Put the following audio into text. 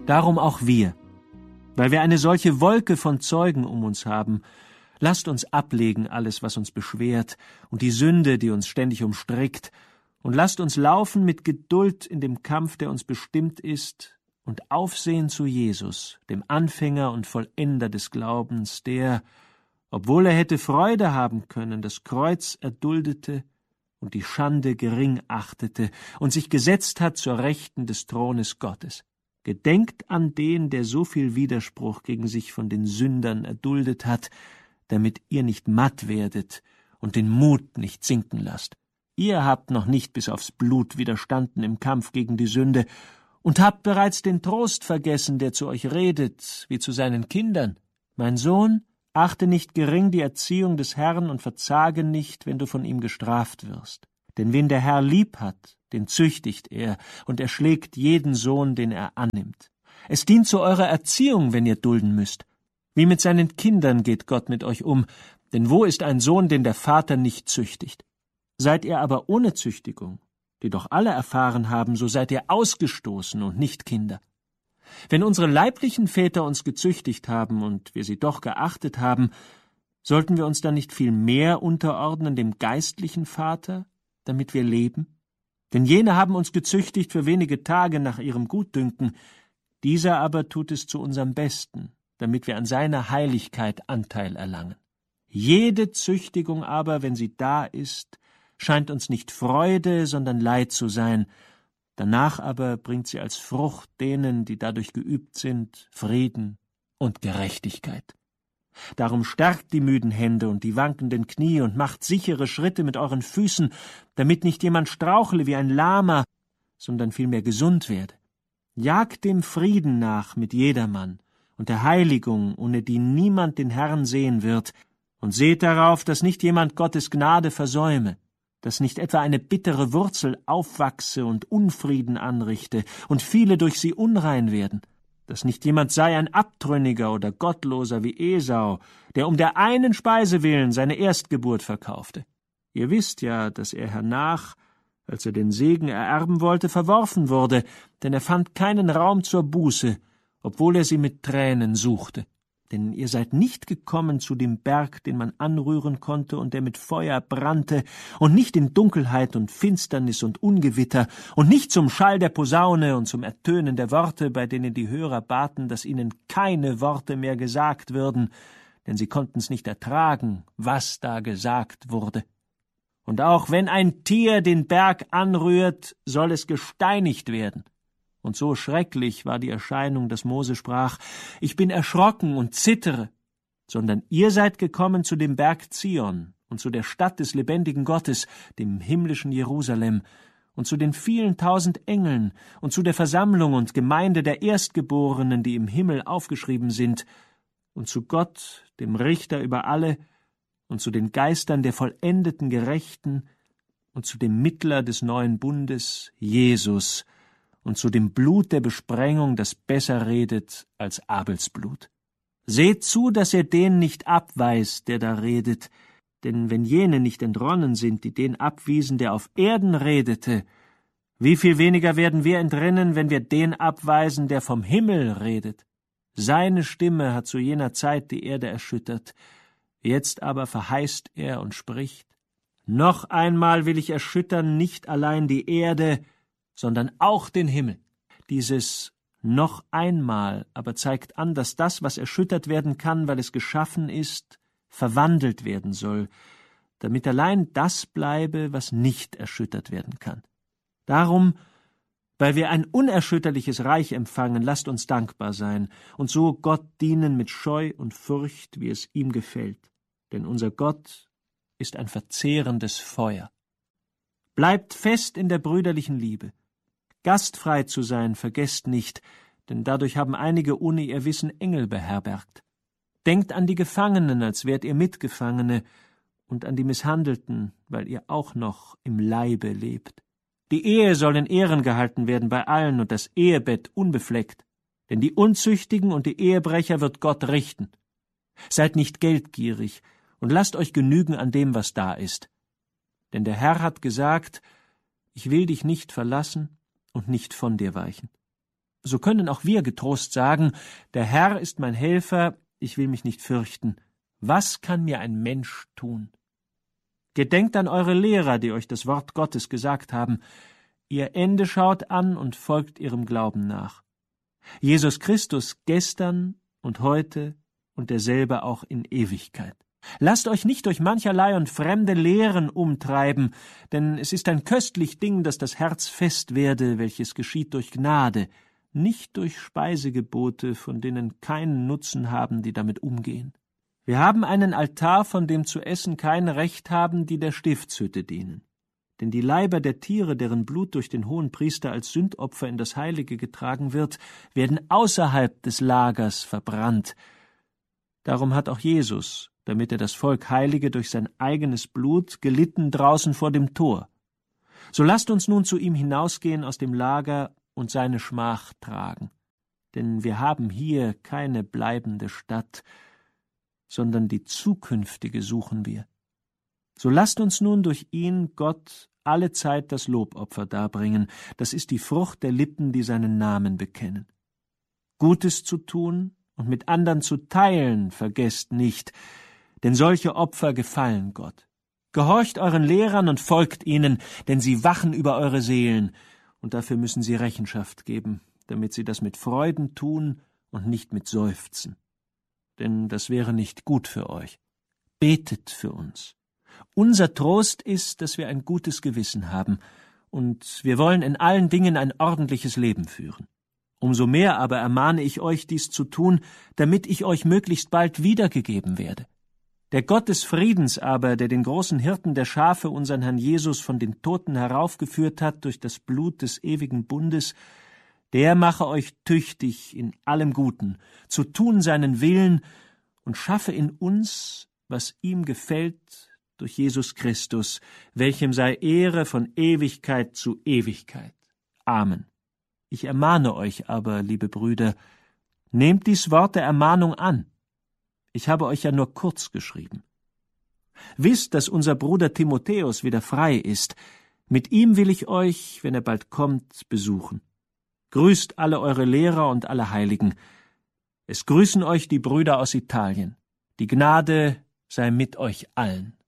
Darum auch wir, weil wir eine solche Wolke von Zeugen um uns haben, lasst uns ablegen alles, was uns beschwert, und die Sünde, die uns ständig umstrickt, und lasst uns laufen mit Geduld in dem Kampf, der uns bestimmt ist, und aufsehen zu Jesus, dem Anfänger und Vollender des Glaubens, der, obwohl er hätte Freude haben können, das Kreuz erduldete und die Schande gering achtete und sich gesetzt hat zur Rechten des Thrones Gottes. Gedenkt an den, der so viel Widerspruch gegen sich von den Sündern erduldet hat, damit ihr nicht matt werdet und den Mut nicht sinken lasst. Ihr habt noch nicht bis aufs Blut widerstanden im Kampf gegen die Sünde und habt bereits den Trost vergessen, der zu euch redet, wie zu seinen Kindern. Mein Sohn, achte nicht gering die Erziehung des Herrn und verzage nicht, wenn du von ihm gestraft wirst. Denn wen der Herr lieb hat, den züchtigt er, und er schlägt jeden Sohn, den er annimmt. Es dient zu eurer Erziehung, wenn ihr dulden müsst. Wie mit seinen Kindern geht Gott mit euch um, denn wo ist ein Sohn, den der Vater nicht züchtigt? Seid ihr aber ohne Züchtigung, die doch alle erfahren haben, so seid ihr ausgestoßen und nicht Kinder. Wenn unsere leiblichen Väter uns gezüchtigt haben und wir sie doch geachtet haben, sollten wir uns dann nicht viel mehr unterordnen dem geistlichen Vater, damit wir leben? Denn jene haben uns gezüchtigt für wenige Tage nach ihrem Gutdünken, dieser aber tut es zu unserem Besten, damit wir an seiner Heiligkeit Anteil erlangen. Jede Züchtigung aber, wenn sie da ist, scheint uns nicht Freude, sondern Leid zu sein. Danach aber bringt sie als Frucht denen, die dadurch geübt sind, Frieden und Gerechtigkeit. Darum stärkt die müden Hände und die wankenden Knie und macht sichere Schritte mit euren Füßen, damit nicht jemand strauchle wie ein Lahmer, sondern vielmehr gesund werde. Jagt dem Frieden nach mit jedermann und der Heiligung, ohne die niemand den Herrn sehen wird, und seht darauf, dass nicht jemand Gottes Gnade versäume, dass nicht etwa eine bittere Wurzel aufwachse und Unfrieden anrichte und viele durch sie unrein werden, dass nicht jemand sei ein Abtrünniger oder Gottloser wie Esau, der um der einen Speise willen seine Erstgeburt verkaufte. Ihr wisst ja, dass er hernach, als er den Segen ererben wollte, verworfen wurde, denn er fand keinen Raum zur Buße, obwohl er sie mit Tränen suchte. Denn ihr seid nicht gekommen zu dem Berg, den man anrühren konnte und der mit Feuer brannte, und nicht in Dunkelheit und Finsternis und Ungewitter, und nicht zum Schall der Posaune und zum Ertönen der Worte, bei denen die Hörer baten, dass ihnen keine Worte mehr gesagt würden, denn sie konnten's nicht ertragen, was da gesagt wurde. Und auch wenn ein Tier den Berg anrührt, soll es gesteinigt werden. Und so schrecklich war die Erscheinung, dass Mose sprach, ich bin erschrocken und zittere, sondern ihr seid gekommen zu dem Berg Zion und zu der Stadt des lebendigen Gottes, dem himmlischen Jerusalem, und zu den vielen tausend Engeln und zu der Versammlung und Gemeinde der Erstgeborenen, die im Himmel aufgeschrieben sind, und zu Gott, dem Richter über alle, und zu den Geistern der vollendeten Gerechten, und zu dem Mittler des neuen Bundes, Jesus, und zu dem Blut der Besprengung, das besser redet als Abels Blut. Seht zu, dass ihr den nicht abweist, der da redet, denn wenn jene nicht entronnen sind, die den abwiesen, der auf Erden redete, wie viel weniger werden wir entrinnen, wenn wir den abweisen, der vom Himmel redet? Seine Stimme hat zu jener Zeit die Erde erschüttert, jetzt aber verheißt er und spricht, noch einmal will ich erschüttern nicht allein die Erde, sondern auch den Himmel. Dieses noch einmal aber zeigt an, dass das, was erschüttert werden kann, weil es geschaffen ist, verwandelt werden soll, damit allein das bleibe, was nicht erschüttert werden kann. Darum, weil wir ein unerschütterliches Reich empfangen, lasst uns dankbar sein und so Gott dienen mit Scheu und Furcht, wie es ihm gefällt. Denn unser Gott ist ein verzehrendes Feuer. Bleibt fest in der brüderlichen Liebe. Gastfrei zu sein, vergesst nicht, denn dadurch haben einige ohne ihr Wissen Engel beherbergt. Denkt an die Gefangenen, als wärt ihr Mitgefangene, und an die Misshandelten, weil ihr auch noch im Leibe lebt. Die Ehe soll in Ehren gehalten werden bei allen und das Ehebett unbefleckt, denn die Unzüchtigen und die Ehebrecher wird Gott richten. Seid nicht geldgierig und lasst euch genügen an dem, was da ist. Denn der Herr hat gesagt, ich will dich nicht verlassen und nicht von dir weichen. so können auch wir getrost sagen, der Herr ist mein Helfer, ich will mich nicht fürchten. Was kann mir ein Mensch tun? Gedenkt an eure Lehrer, die euch das Wort Gottes gesagt haben. Ihr Ende schaut an und folgt ihrem Glauben nach. Jesus Christus gestern und heute und derselbe auch in Ewigkeit. Lasst euch nicht durch mancherlei und fremde Lehren umtreiben, denn es ist ein köstlich Ding, dass das Herz fest werde, welches geschieht durch Gnade, nicht durch Speisegebote, von denen keinen Nutzen haben, die damit umgehen. Wir haben einen Altar, von dem zu essen kein Recht haben, die der Stiftshütte dienen. Denn die Leiber der Tiere, deren Blut durch den Hohenpriester als Sündopfer in das Heilige getragen wird, werden außerhalb des Lagers verbrannt. Darum hat auch Jesus, damit er das Volk heilige durch sein eigenes Blut, gelitten draußen vor dem Tor. So lasst uns nun zu ihm hinausgehen aus dem Lager und seine Schmach tragen. Denn wir haben hier keine bleibende Stadt, sondern die zukünftige suchen wir. So lasst uns nun durch ihn, Gott, alle Zeit das Lobopfer darbringen. Das ist die Frucht der Lippen, die seinen Namen bekennen. Gutes zu tun und mit anderen zu teilen, vergesst nicht, denn solche Opfer gefallen Gott. Gehorcht euren Lehrern und folgt ihnen, denn sie wachen über eure Seelen, und dafür müssen sie Rechenschaft geben, damit sie das mit Freuden tun und nicht mit Seufzen. Denn das wäre nicht gut für euch. Betet für uns. Unser Trost ist, dass wir ein gutes Gewissen haben, und wir wollen in allen Dingen ein ordentliches Leben führen. Umso mehr aber ermahne ich euch, dies zu tun, damit ich euch möglichst bald wiedergegeben werde. Der Gott des Friedens aber, der den großen Hirten der Schafe, unseren Herrn Jesus, von den Toten heraufgeführt hat durch das Blut des ewigen Bundes, der mache euch tüchtig in allem Guten, zu tun seinen Willen, und schaffe in uns, was ihm gefällt, durch Jesus Christus, welchem sei Ehre von Ewigkeit zu Ewigkeit. Amen. Ich ermahne euch aber, liebe Brüder, nehmt dies Wort der Ermahnung an. Ich habe euch ja nur kurz geschrieben. Wisst, dass unser Bruder Timotheus wieder frei ist. Mit ihm will ich euch, wenn er bald kommt, besuchen. Grüßt alle eure Lehrer und alle Heiligen. Es grüßen euch die Brüder aus Italien. Die Gnade sei mit euch allen.